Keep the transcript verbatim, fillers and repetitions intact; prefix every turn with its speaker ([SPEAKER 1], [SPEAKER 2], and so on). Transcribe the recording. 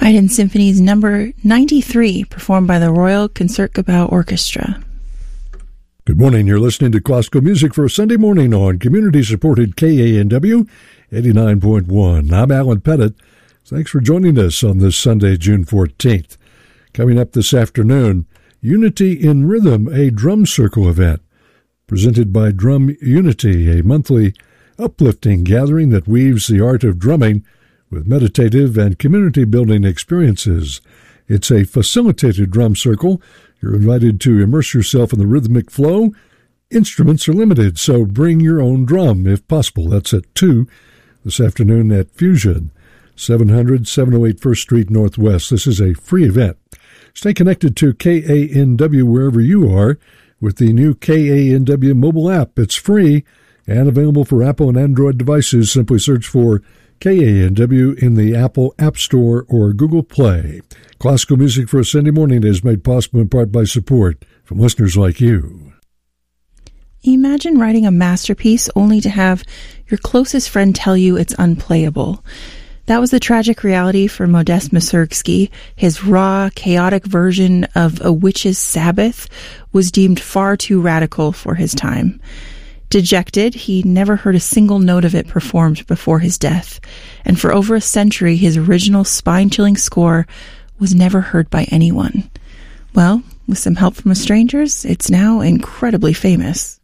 [SPEAKER 1] Haydn Symphony's number ninety-three, performed by the Royal Concertgebouw Orchestra.
[SPEAKER 2] Good morning. You're listening to Classical Music for a Sunday morning on community-supported K A N W eighty-nine point one. I'm Alan Pettit. Thanks for joining us on this Sunday, June fourteenth. Coming up this afternoon, Unity in Rhythm, a drum circle event, presented by Drum Unity, a monthly uplifting gathering that weaves the art of drumming with meditative and community-building experiences. It's a facilitated drum circle. You're invited to immerse yourself in the rhythmic flow. Instruments are limited, so bring your own drum if possible. That's at two this afternoon at Fusion, seven hundred, seven oh eight First Street Northwest. This is a free event. Stay connected to K A N W wherever you are with the new K A N W mobile app. It's free and available for Apple and Android devices. Simply search for K A N W in the Apple App Store or Google Play. Classical Music for a Sunday morning is made possible in part by support from listeners like you.
[SPEAKER 1] Imagine writing a masterpiece only to have your closest friend tell you it's unplayable. That was the tragic reality for Modest Mussorgsky. His raw, chaotic version of A Witch's Sabbath was deemed far too radical for his time. Dejected, he never heard a single note of it performed before his death, and for over a century his original spine-chilling score was never heard by anyone. Well, with some help from strangers, it's now incredibly famous.